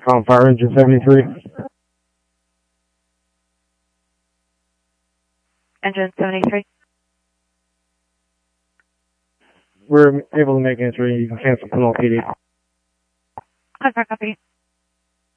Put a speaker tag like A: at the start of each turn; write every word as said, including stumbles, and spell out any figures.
A: Um, fire engine seventy-three.
B: Engine seventy-three.
A: We're able to make entry. You can cancel Pinole P D.
B: Confirm copy.